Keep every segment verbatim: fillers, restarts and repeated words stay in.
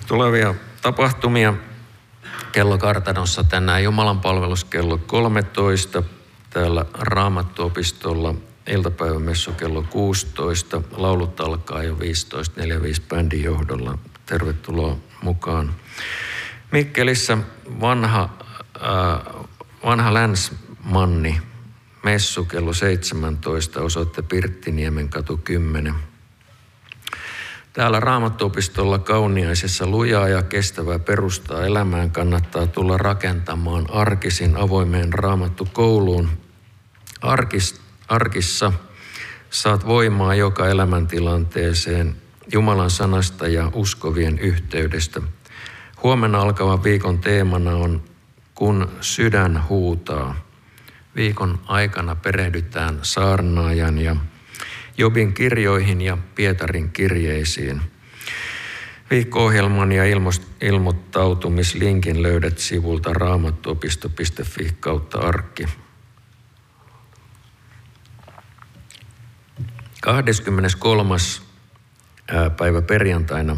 Tulevia tapahtumia kellokartanossa tänään Jumalan palvelus kello kolmetoista. Täällä Raamattuopistolla iltapäivämessu kello kuusitoista. Laulut alkaa jo viisitoista neljäkymmentäviisi bändin johdolla. Tervetuloa mukaan. Mikkelissä vanha, äh, vanha Länsmanni messu kello seitsemäntoista, osoitte Pirttiniemen katu kymmenen. Täällä Raamattuopistolla Kauniaisessa lujaa ja kestävää perustaa elämään kannattaa tulla rakentamaan arkisin avoimeen Raamattukouluun. Arkis, arkissa saat voimaa joka elämäntilanteeseen Jumalan sanasta ja uskovien yhteydestä. Huomenna alkavan viikon teemana on Kun sydän huutaa. Viikon aikana perehdytään saarnaajan ja Jobin kirjoihin ja Pietarin kirjeisiin. Viikko-ohjelman ja ilmoittautumislinkin löydät sivulta raamattuopisto piste fi kautta arkki. kahdeskymmeneskolmas päivä perjantaina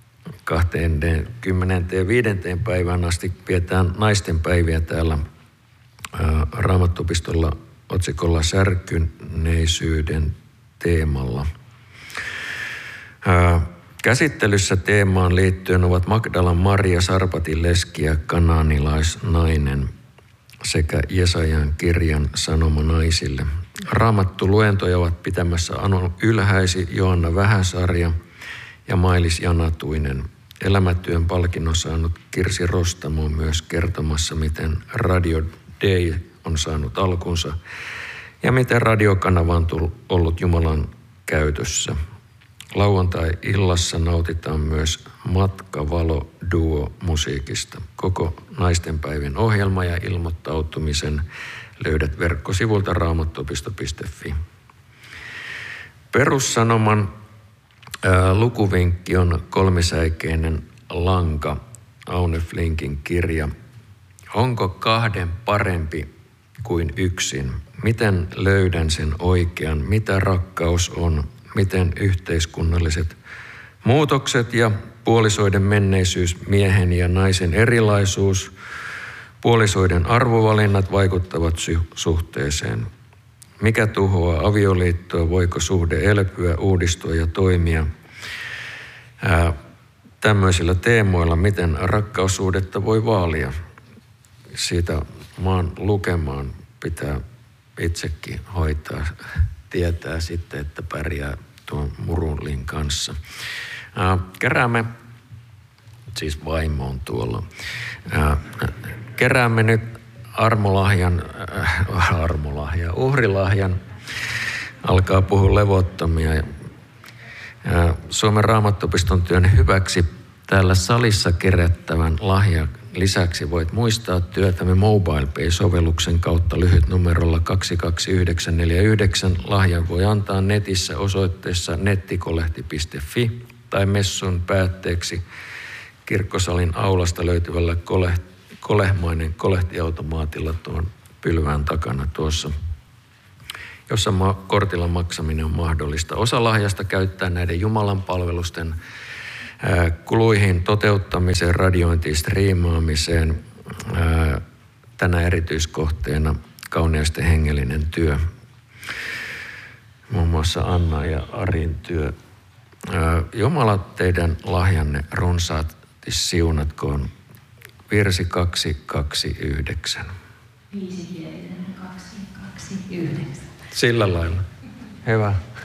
kaksikymmentäviisi päivään asti pidetään naisten päiviä täällä Raamattuopistolla otsikolla Särkyneisyyden teemalla. Käsittelyssä teemaan liittyen ovat Magdalan Maria, Sarpatin leski ja kanaanilaisnainen sekä Jesajan kirjan sanoma naisille. Raamattu-luentoja ovat pitämässä Anu Ylhäisi, Joanna Vähäsarja ja Mailis Janatuinen. Elämätyön palkinnon saanut Kirsi Rostamo on myös kertomassa, miten Radio Day on saanut alkunsa ja miten radiokanava on ollut Jumalan käytössä. Lauantai-illassa nautitaan myös Matkavalo-duo musiikista. Koko naistenpäivän ohjelma ja ilmoittautumisen löydät verkkosivulta raamattuopisto piste fi. Perussanoman ää, lukuvinkki on kolmisäikeinen lanka, Aune Flinkin kirja. Onko kahden parempi kuin yksin? Miten löydän sen oikean? Mitä rakkaus on? Miten yhteiskunnalliset muutokset ja puolisoiden menneisyys, miehen ja naisen erilaisuus, puolisoiden arvovalinnat vaikuttavat suhteeseen? Mikä tuhoaa avioliittoa? Voiko suhde elpyä, uudistua ja toimia? Ää, tämmöisillä teemoilla, miten rakkaussuhdetta voi vaalia? Siitä maan lukemaan pitää itsekin hoitaa, tietää sitten, että pärjää tuon Murulin kanssa. Ää, keräämme, siis vaimo on tuolla, ää, keräämme nyt armolahjan, äh, armolahjan, uhrilahjan, alkaa puhua levottomia. Ää, Suomen Raamattuopiston työn hyväksi täällä salissa kerättävän lahjan lisäksi voit muistaa työtämme MobilePay-sovelluksen kautta lyhytnumerolla kaksi kaksi yhdeksän neljä yhdeksän. Lahjan voi antaa netissä osoitteessa nettikolehti piste fi tai messun päätteeksi kirkkosalin aulasta löytyvällä kole, kolehmainen kolehtiautomaatilla tuon pylvään takana tuossa, jossa kortilla maksaminen on mahdollista. Osa lahjasta käyttää näiden Jumalan palvelusten kuluihin, toteuttamiseen, radiointiin, striimaamiseen. Tänä erityiskohteena Kauniaisten hengellinen työ. Muun muassa Anna ja Arin työ. Jumala teidän lahjanne runsaasti siunatkoon. Virsi kaksi kaksi yhdeksän. Viisikielinen kaksi kaksi yhdeksän. Sillä lailla. Hyvä.